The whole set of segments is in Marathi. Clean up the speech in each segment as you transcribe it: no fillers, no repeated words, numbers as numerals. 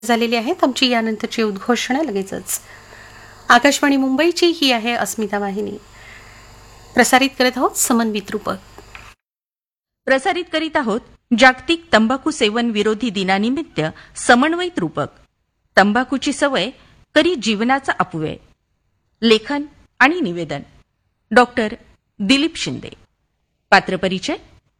झालेली आहेत. आमची यानंतरची उद्घोषणा लगेचच. आकाशवाणी मुंबईची ही आहे अस्मिता वाहिनी. प्रसारित करत आहोत समन्वित रूपक. प्रसारित करीत आहोत जागतिक तंबाखू सेवन विरोधी दिनानिमित्त समन्वयित रूपक. तंबाखूची सवय करी जीवनाचा अपव्यय. लेखन आणि निवेदन डॉक्टर दिलीप शिंदे. पात्रपरिचय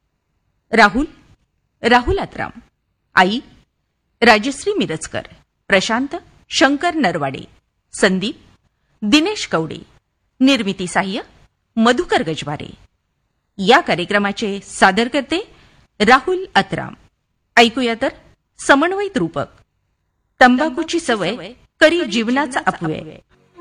राहुल आत्राम. आई राजश्री मिरजकर. प्रशांत शंकर नरवाडे. संदीप दिनेश कवडे. निर्मिती सहाय्य मधुकर गजवारे. या कार्यक्रमाचे सादर करते राहुल अत्राम. ऐकूया तर समन्वयित रूपक. तंबाखूची सवय करी जीवनाचा अपव्यय.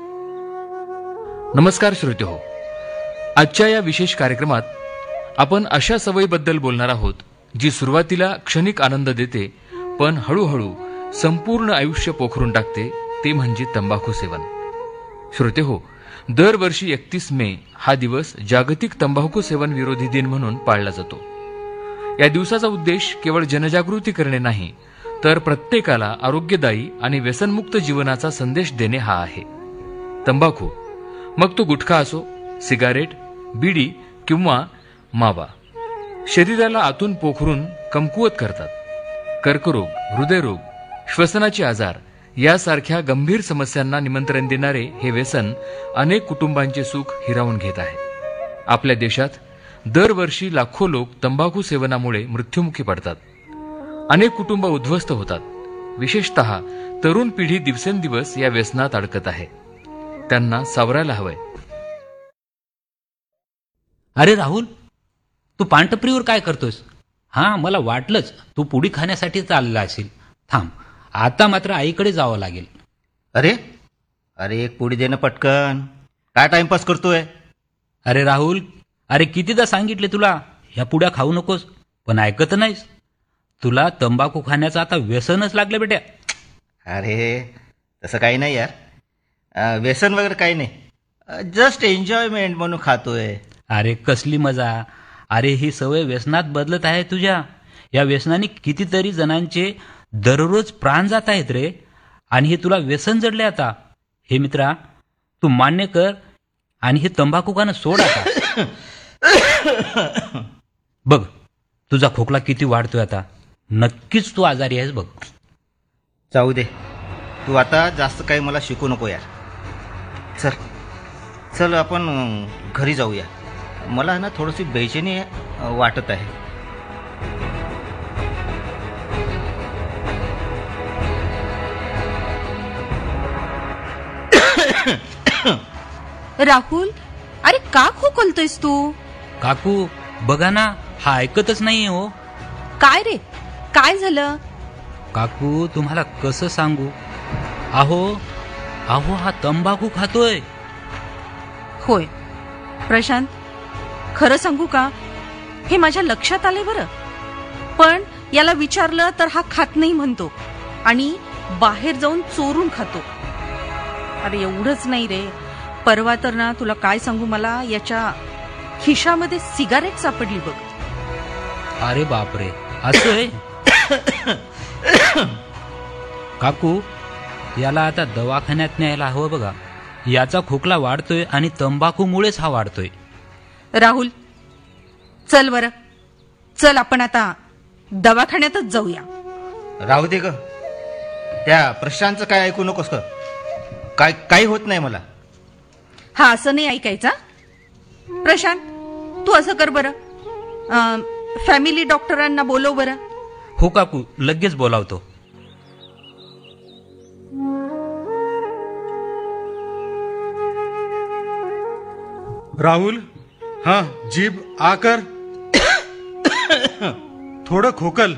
नमस्कार श्रोतेहो, आजच्या या विशेष कार्यक्रमात आपण अशा सवयीबद्दल बोलणार आहोत जी सुरुवातीला क्षणिक आनंद देते, पण हळूहळू संपूर्ण आयुष्य पोखरून टाकते. ते म्हणजे तंबाखू सेवन. श्रोतेहो, दरवर्षी 31 मे हा दिवस जागतिक तंबाखू सेवन विरोधी दिन म्हणून पाळला जातो. या दिवसाचा उद्देश केवळ जनजागृती करणे नाही, तर प्रत्येकाला आरोग्यदायी आणि व्यसनमुक्त जीवनाचा संदेश देणे हा आहे. तंबाखू, मग तो गुटखा असो, सिगारेट, बिडी किंवा मावा, शरीराला आतून पोखरून कमकुवत करतात. कर्करोग, हृदयरोग, श्वसनाचे आजार यासारख्या गंभीर समस्यांना निमंत्रण देणारे हे व्यसन अनेक कुटुंबांचे सुख हिरावून घेत आहे. आपल्या देशात दरवर्षी लाखो लोक तंबाखू सेवनामुळे मृत्युमुखी पडतात. अनेक कुटुंब उद्ध्वस्त होतात. विशेषतः तरुण पिढी दिवसेंदिवस या व्यसनात अडकत आहे. त्यांना सावरायला हवंय. अरे राहुल, तू पानटपरीवर काय करतोस? हां, मला वाटलंच तू पुडी खाण्यासाठी चालला असेल. थांब, आता मात्र आईकडे जावं लागेल. अरे अरे एक पुडी देणं पटकन. काय टाइमपास करतोय? अरे राहुल, अरे कितीदा सांगितले तुला ह्या पुड्या खाऊ नकोस, पण ऐकत नाहीस. तुला तंबाखू खाण्याचं आता व्यसनच लागलं बेट्या. अरे तसं काही नाही यार, व्यसन वगैरे काही नाही, जस्ट एन्जॉयमेंट म्हणून खातोय. अरे कसली मजा. अरे ही सवय व्यसनात बदलत आहे तुझ्या. या व्यसनाने कितीतरी जणांचे दररोज प्राण जात आहेत रे, आणि हे तुला व्यसन जडले आता. हे मित्रा, तू मान्य कर आणि हे तंबाखू खाणं सोड आता. बघ, तुझा खोकला किती वाढतोय आता. नक्कीच तू आजारी आहेस बघ. जाऊ दे, तू आता जास्त काही मला शिकू नको यार. चल चल आपण घरी जाऊया. मला ना थोडीशी बेचैनी वाटत आहे. राहुल, अरे का खोकलतोयस तू? काकू बघा ना, हा ऐकतच नाहीये हो. काय रे, काय झालं? काकू तुम्हाला कसं सांगू, अहो अहो हा तंबाखू खातोय. होय प्रशांत, खरं सांगू का, हे माझ्या लक्षात आले बरं. पण याला विचारलं तर हा खात नाही म्हणतो आणि बाहेर जाऊन चोरून खातो. अरे एवढंच नाही रे, परवा तर ना तुला काय सांगू, मला याच्या खिशामध्ये सिगारेट सापडली बघ. अरे बापरे, असं आहे? काकू, याला आता दवाखान्यात न्यायला हवं बघा. याचा खोकला वाढतोय आणि तंबाखूमुळेच हा वाढतोय. राहुल चल बरं, चल आपण आता दवाखान्यातच जाऊया. राहू दे ग, त्या प्रशांतचं काय ऐकू नकोस का. काही होत नाही मला. हा असं नाही ऐकायचा. प्रशांत, तू असं कर बरं, फॅमिली डॉक्टरांना बोलव बरं. हो काकू, लगेच बोलावतो. राहुल, हां जीभ आ कर. थोडं खोकल.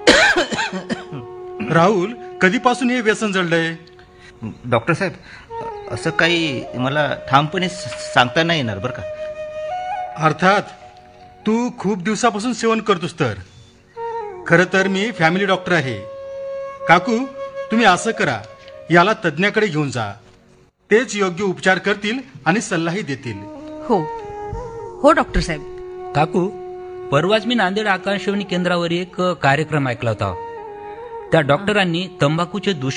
राहुल, कधीपासून हे व्यसन जडलंय? डॉक्टर साहेब, असं काही मला ठामपणे सांगता नाही येणार बरं का. अर्थात तू खूप दिवसापासून सेवन करतोस तर. खरं तर मी फॅमिली डॉक्टर आहे. काकू, तुम्ही असं करा, याला तज्ज्ञाकडे घेऊन जा. तेच योग्य उपचार करतील आणि सल्लाही देतील. हो हो डॉक्टर साहेब. काकू, परवाच मी नांदेड आकाशवाणी केंद्रावर एक कार्यक्रम ऐकला होता. त्या डॉक्टरांनी तंबाखूचे